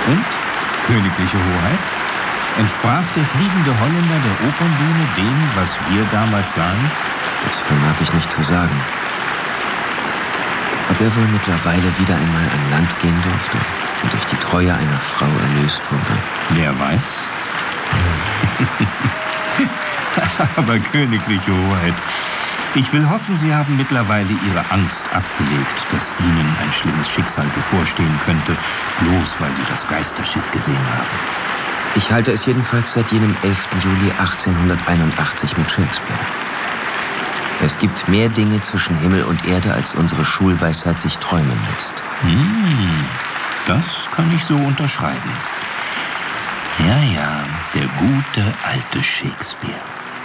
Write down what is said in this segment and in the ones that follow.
Und, königliche Hoheit, entsprach der fliegende Holländer der Opernbühne dem, was wir damals sahen? Das vermag ich nicht zu sagen. Ob er wohl mittlerweile wieder einmal an Land gehen durfte und durch die Treue einer Frau erlöst wurde? Wer weiß? Aber königliche Hoheit, ich will hoffen, Sie haben mittlerweile Ihre Angst abgelegt, dass Ihnen ein schlimmes Schicksal bevorstehen könnte, bloß weil Sie das Geisterschiff gesehen haben. Ich halte es jedenfalls seit jenem 11. Juli 1881 mit Shakespeare. Es gibt mehr Dinge zwischen Himmel und Erde, als unsere Schulweisheit sich träumen lässt. Das kann ich so unterschreiben. Ja, der gute alte Shakespeare.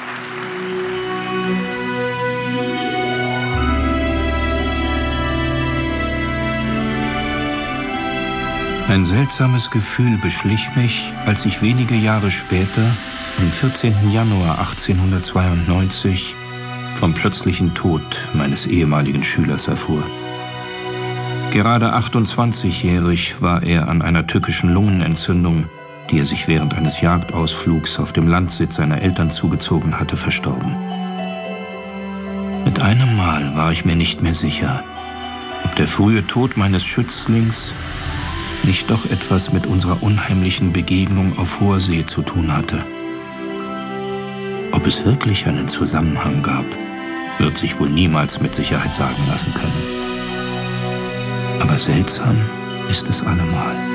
Ein seltsames Gefühl beschlich mich, als ich wenige Jahre später, am 14. Januar 1892, vom plötzlichen Tod meines ehemaligen Schülers erfuhr. Gerade 28-jährig war er an einer tückischen Lungenentzündung, die er sich während eines Jagdausflugs auf dem Landsitz seiner Eltern zugezogen hatte, verstorben. Mit einem Mal war ich mir nicht mehr sicher, ob der frühe Tod meines Schützlings nicht doch etwas mit unserer unheimlichen Begegnung auf hoher See zu tun hatte. Ob es wirklich einen Zusammenhang gab, wird sich wohl niemals mit Sicherheit sagen lassen können. Aber seltsam ist es allemal.